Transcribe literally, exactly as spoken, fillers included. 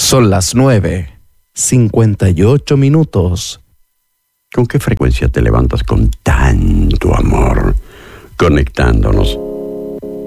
Son las nueve, cincuenta y ocho minutos. ¿Con qué frecuencia te levantas con tanto amor, conectándonos